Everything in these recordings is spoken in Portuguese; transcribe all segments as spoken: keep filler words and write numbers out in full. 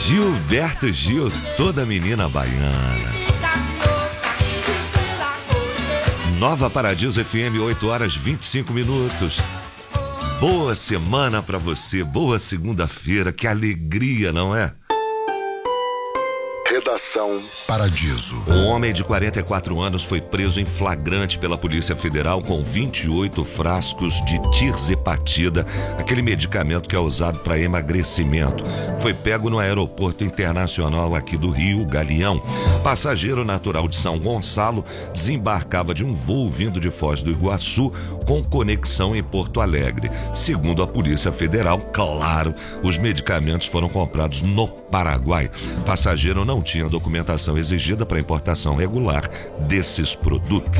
Gilberto Gil, toda menina baiana. Nova Paradiso F M, oito horas e vinte e cinco minutos. Boa semana pra você, boa segunda-feira, que alegria, não é? Redação Paradiso. Um homem de quarenta e quatro anos foi preso em flagrante pela Polícia Federal com vinte e oito frascos de tirzepatida, aquele medicamento que é usado para emagrecimento. Foi pego no aeroporto internacional aqui do Rio, Galeão. Passageiro natural de São Gonçalo desembarcava de um voo vindo de Foz do Iguaçu com conexão em Porto Alegre. Segundo a Polícia Federal, claro, os medicamentos foram comprados no Paraguai. Passageiro não tinha documentação exigida para importação regular desses produtos.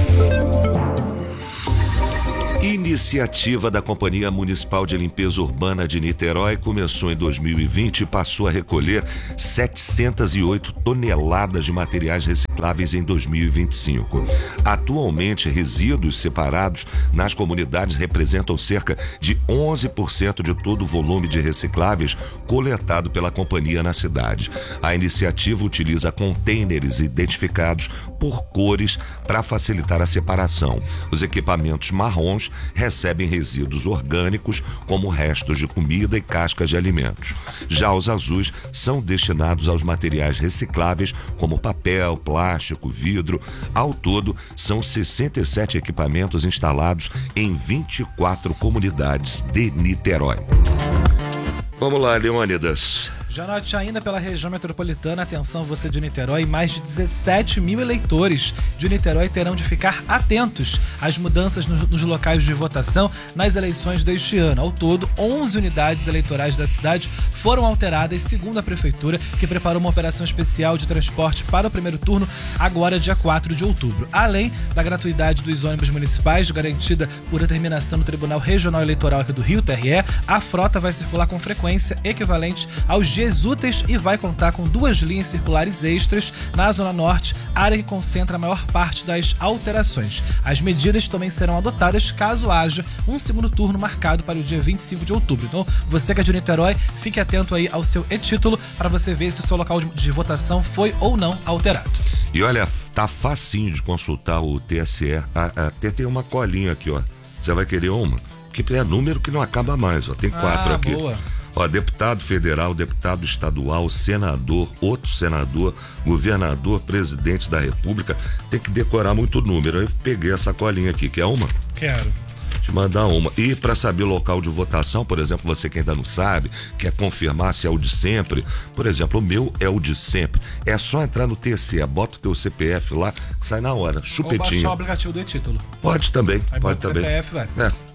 Iniciativa da Companhia Municipal de Limpeza Urbana de Niterói começou em dois mil e vinte e passou a recolher setecentas e oito toneladas de materiais recicláveis em dois mil e vinte e cinco. Atualmente, resíduos separados nas comunidades representam cerca de onze por cento de todo o volume de recicláveis coletado pela companhia na cidade. A iniciativa utiliza contêineres identificados por cores para facilitar a separação. Os equipamentos marrons recebem resíduos orgânicos, como restos de comida e cascas de alimentos. Já os azuis são destinados aos materiais recicláveis, como papel, plástico, vidro. Ao todo, são sessenta e sete equipamentos instalados em vinte e quatro comunidades de Niterói. Vamos lá, Leônidas. Já note ainda pela região metropolitana, atenção você de Niterói, mais de dezessete mil eleitores de Niterói terão de ficar atentos às mudanças nos, nos locais de votação nas eleições deste ano. Ao todo, onze unidades eleitorais da cidade foram alteradas, segundo a Prefeitura, que preparou uma operação especial de transporte para o primeiro turno, agora dia quatro de outubro. Além da gratuidade dos ônibus municipais, garantida por determinação do Tribunal Regional Eleitoral aqui do Rio, T R E, a frota vai circular com frequência equivalente aos dias úteis e vai contar com duas linhas circulares extras na Zona Norte, área que concentra a maior parte das alterações. As medidas também serão adotadas caso haja um segundo turno marcado para o dia vinte e cinco de outubro. Então, você que é de Niterói, fique atento aí ao seu e-título para você ver se o seu local de, de votação foi ou não alterado. E olha, tá facinho de consultar o T S E. Até tem uma colinha aqui, ó. Você vai querer uma? Que é número que não acaba mais, ó. Tem quatro ah, aqui. Boa. Ó, deputado federal, deputado estadual, senador, outro senador, governador, presidente da República, tem que decorar muito número. Eu peguei essa colinha aqui, quer uma? Quero. Te mandar uma. E para saber o local de votação, por exemplo, você que ainda não sabe, quer confirmar se é o de sempre, por exemplo, o meu é o de sempre. É só entrar no T S E, bota o teu C P F lá, que sai na hora, chupetinho. Ou baixar o aplicativo do e-título. Pode também, Aí pode bota também. C P F, vai. É.